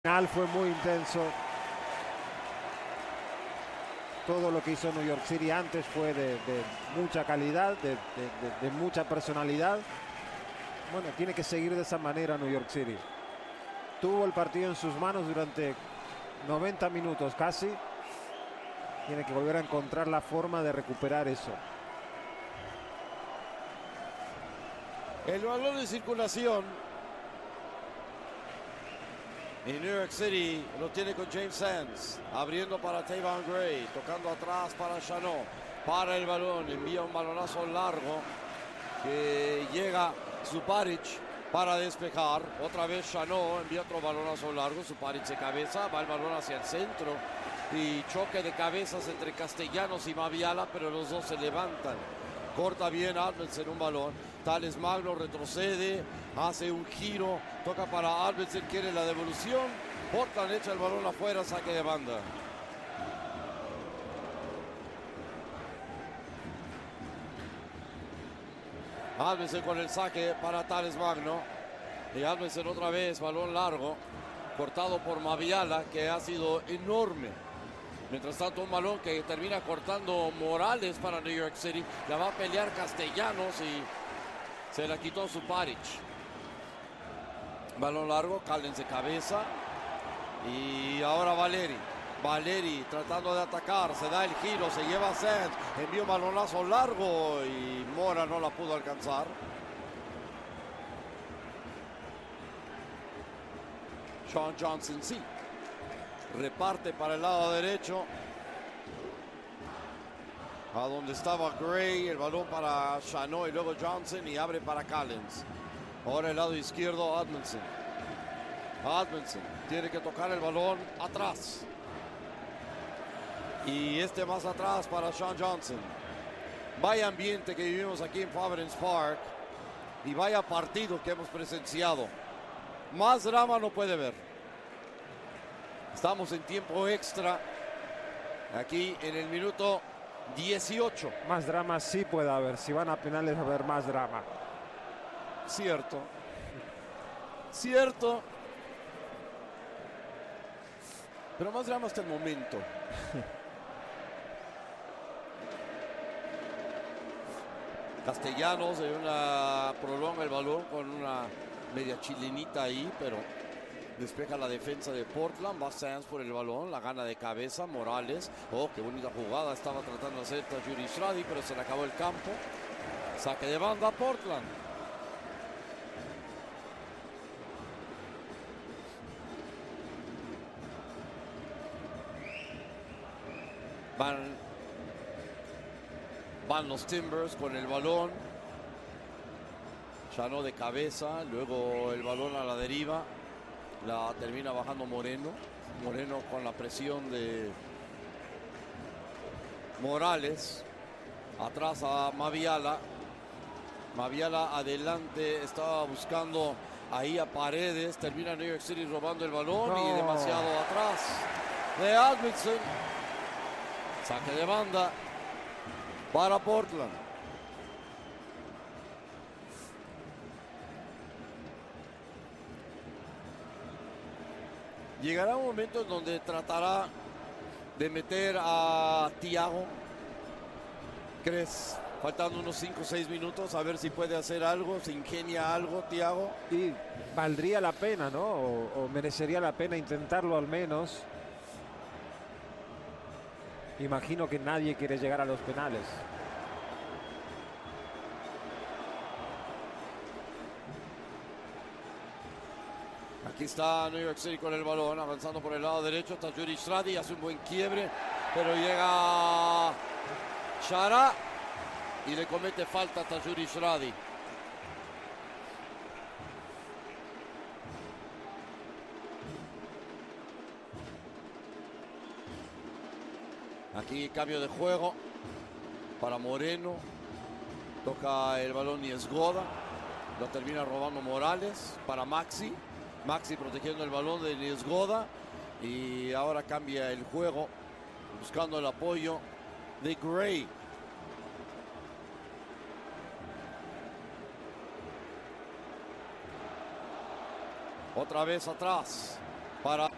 Final fue muy intenso. Todo lo que hizo New York City antes fue de mucha calidad, de mucha personalidad. Bueno, tiene que seguir de esa manera New York City. Tuvo el partido en sus manos durante 90 minutos casi. Tiene que volver a encontrar la forma de recuperar eso. El balón de circulación. Y New York City lo tiene con James Sands, abriendo para Tayvon Gray, tocando atrás para Chanot, para el balón, envía un balonazo largo que llega Suparic para despejar, otra vez Chanot envía otro balonazo largo, Suparic de cabeza, va el balón hacia el centro y choque de cabezas entre Castellanos y Maviala, pero los dos se levantan. Corta bien Albelsen un balón. Thales Magno retrocede, hace un giro, toca para Albelsen, quiere la devolución. Portland echa el balón afuera, saque de banda. Albelsen con el saque para Thales Magno. Y Albelsen otra vez, balón largo, cortado por Maviala, que ha sido enorme. Mientras tanto, un balón que termina cortando Morales para New York City. La va a pelear Castellanos y se la quitó Suparic. Balón largo, Callens de cabeza. Y ahora Valeri. Valeri tratando de atacar. Se da el giro, se lleva a Sands. Envía un balonazo largo y Mora no la pudo alcanzar. Sean Johnson sí. Reparte para el lado derecho. A donde estaba Gray, el balón para Chanot y luego Johnson y abre para Callens. Ahora el lado izquierdo Edmondson. Edmondson tiene que tocar el balón atrás. Y este más atrás para Sean Johnson. Vaya ambiente que vivimos aquí en Providence Park. Y vaya partido que hemos presenciado. Más drama no puede haber. Estamos en tiempo extra. Aquí en el minuto 18. Más drama sí puede haber. Si van a penales va a haber más drama. Cierto. Cierto. Pero más drama hasta el momento. Castellanos de una prolonga el balón con una media chilenita ahí, pero despeja la defensa de Portland. Va Sands por el balón, la gana de cabeza Morales. Oh, qué bonita jugada estaba tratando de hacer Tajouri Shradi, pero se le acabó el campo. Saque de banda a Portland. Van los Timbers con el balón. Chanot de cabeza, luego el balón a la deriva. La termina bajando Moreno. Moreno con la presión de Morales. Atrás a Maviala. Maviala adelante. Estaba buscando ahí a Paredes. Termina New York City robando el balón y demasiado atrás de Edmondson. Saque de banda para Portland. Llegará un momento en donde tratará de meter a Thiago. ¿Crees? Faltando unos 5 o 6 minutos, a ver si puede hacer algo, se ingenia algo Thiago. Y valdría la pena, ¿no? O merecería la pena intentarlo al menos. Imagino que nadie quiere llegar a los penales. Aquí está New York City con el balón, avanzando por el lado derecho. Tajouri Shradi hace un buen quiebre, pero llega Chara y le comete falta a Tajouri Shradi. Aquí cambio de juego para Moreno. Toca el balón y Esgoda. Lo termina robando Morales para Maxi. Maxi protegiendo el balón de Niesgoda. Y ahora cambia el juego, buscando el apoyo de Gray. Otra vez atrás para